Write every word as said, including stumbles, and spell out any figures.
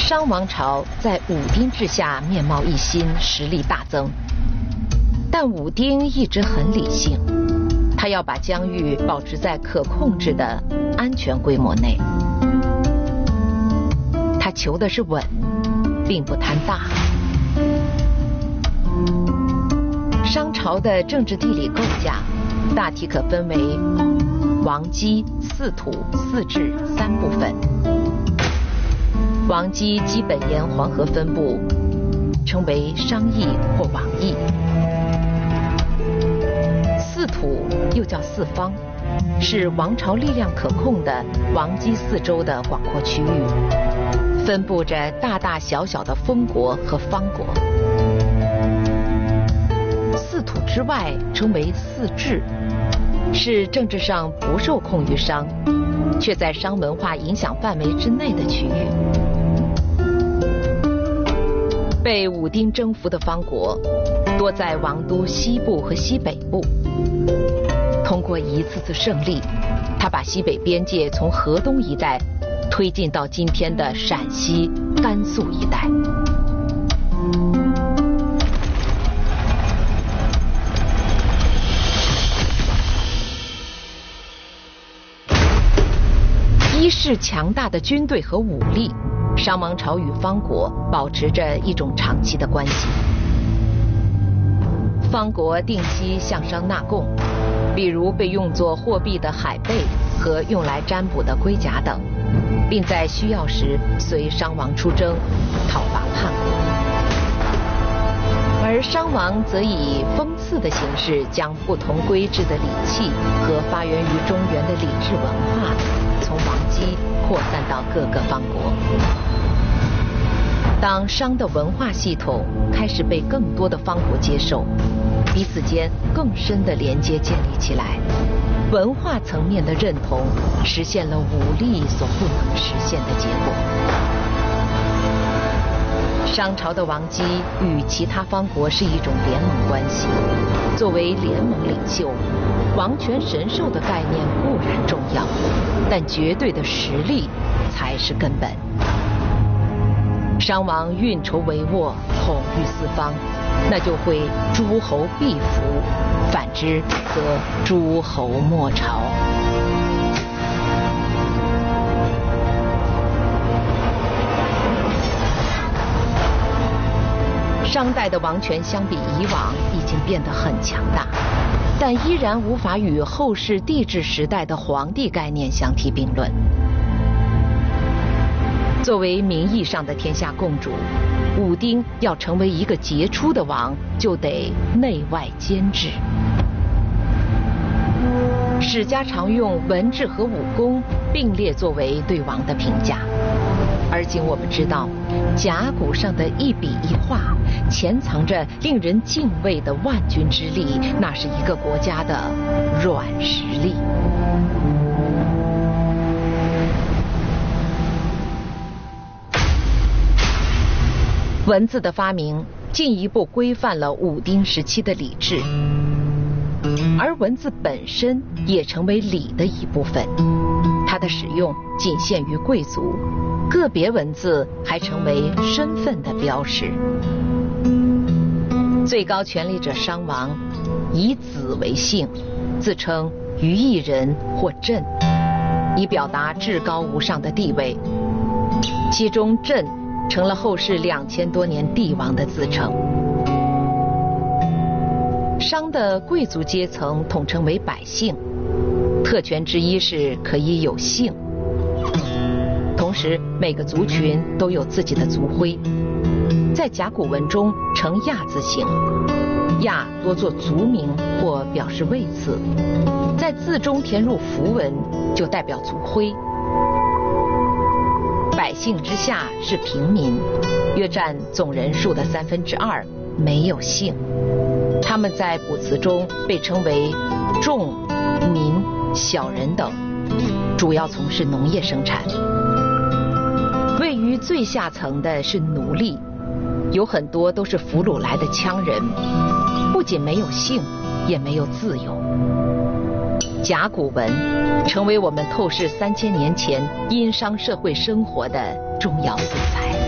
商王朝在武丁治下面貌一新，实力大增。但武丁一直很理性，他要把疆域保持在可控制的安全规模内。他求的是稳，并不贪大。商朝的政治地理构架大体可分为王畿、四土、四治三部分。王畿基本沿黄河分布，称为商邑或王邑。四土又叫四方，是王朝力量可控的王畿四周的广阔区域，分布着大大小小的封国和方国。四土之外称为四治，是政治上不受控于商，却在商文化影响范围之内的区域。被武丁征服的方国多在王都西部和西北部。通过一次次胜利，他把西北边界从河东一带推进到今天的陕西、甘肃一带。一是强大的军队和武力，商王朝与方国保持着一种长期的关系。方国定期向商纳贡，比如被用作货币的海贝和用来占卜的龟甲等，并在需要时随商王出征，讨伐叛国。而商王则以封赐的形式，将不同规制的礼器和发源于中原的礼制文化，从王畿扩散到各个方国。当商的文化系统开始被更多的方国接受，彼此间更深的连接建立起来，文化层面的认同实现了武力所不能实现的结果。商朝的王畿与其他方国是一种联盟关系，作为联盟领袖，王权神授的概念固然重要，但绝对的实力才是根本。商王运筹帷幄，统御四方，那就会诸侯必服，反之则诸侯莫朝。商代的王权相比以往已经变得很强大，但依然无法与后世帝制时代的皇帝概念相提并论。作为名义上的天下共主，武丁要成为一个杰出的王，就得内外兼治。史家常用文治和武功并列作为对王的评价，而今我们知道，甲骨上的一笔一画潜藏着令人敬畏的万钧之力，那是一个国家的软实力。文字的发明进一步规范了武丁时期的礼制，而文字本身也成为礼的一部分。它的使用仅限于贵族，个别文字还成为身份的标识。最高权力者商王以子为姓，自称于邑人或朕，以表达至高无上的地位。其中朕成了后世两千多年帝王的自称。商的贵族阶层统称为百姓，特权之一是可以有姓，同时每个族群都有自己的族徽，在甲骨文中呈亚字形，亚多作族名或表示位次，在字中填入符文就代表族徽。百姓之下是平民，约占总人数的三分之二，没有姓。他们在卜辞中被称为众、民、小人等，主要从事农业生产。位于最下层的是奴隶，有很多都是俘虏来的羌人，不仅没有姓，也没有自由。甲骨文成为我们透视三千年前殷商社会生活的重要素材。